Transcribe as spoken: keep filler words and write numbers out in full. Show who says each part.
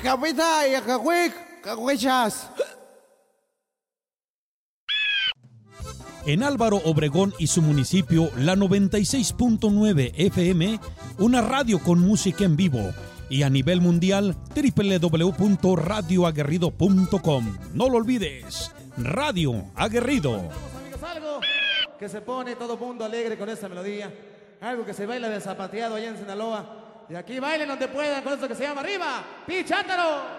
Speaker 1: Acapita y acahuic, cahuechas.
Speaker 2: En Álvaro Obregón y su municipio, la noventa y seis punto nueve F M, una radio con música en vivo. Y a nivel mundial, doble u doble u doble u punto radio aguerrido punto com. No lo olvides, Radio Aguerrido.
Speaker 3: Amigos, algo que se pone todo mundo alegre con esta melodía. Algo que se baila de zapateado allá en Sinaloa. Y aquí bailen donde puedan con esto que se llama Arriba, Pichátaro.